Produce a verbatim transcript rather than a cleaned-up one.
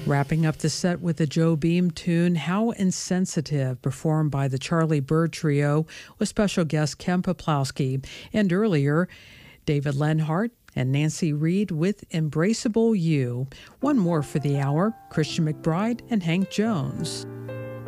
Wrapping up the set with the Joe Beam tune, How Insensitive, performed by the Charlie Byrd Trio with special guest Ken Peplowski. And earlier, David Lenhart and Nancy Reed with Embraceable You. One more for the hour, Christian McBride and Hank Jones.